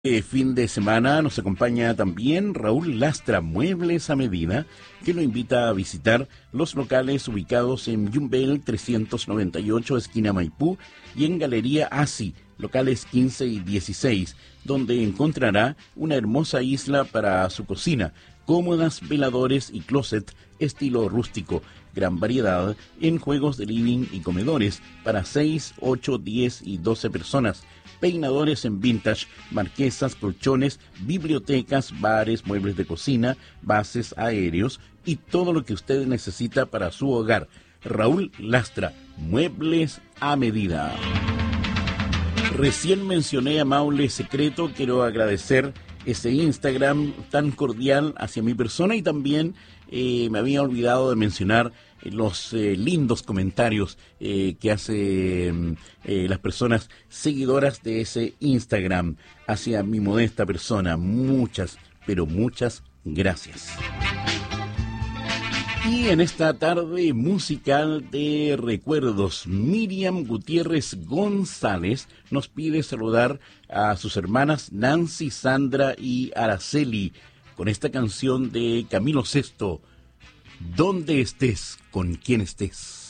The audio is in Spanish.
Fin de semana nos acompaña también Raúl Lastra, Muebles a Medida, que lo invita a visitar los locales ubicados en Yumbel 398, esquina Maipú, y en Galería Asi, locales 15 y 16, donde encontrará una hermosa isla para su cocina, cómodas, veladores y closet estilo rústico, gran variedad en juegos de living y comedores para 6, 8, 10 y 12 personas, peinadores en vintage, marquesas, colchones, bibliotecas, bares, muebles de cocina, bases aéreos y todo lo que usted necesita para su hogar. Raúl Lastra, Muebles a Medida. Recién mencioné a Maule Secreto, quiero agradecer ese Instagram tan cordial hacia mi persona y también me había olvidado de mencionar los lindos comentarios que hacen las personas seguidoras de ese Instagram hacia mi modesta persona. Muchas, pero muchas gracias. Y en esta tarde musical de recuerdos, Miriam Gutiérrez González nos pide saludar a sus hermanas Nancy, Sandra y Araceli con esta canción de Camilo Sesto, ¿Dónde estés, con quien estés?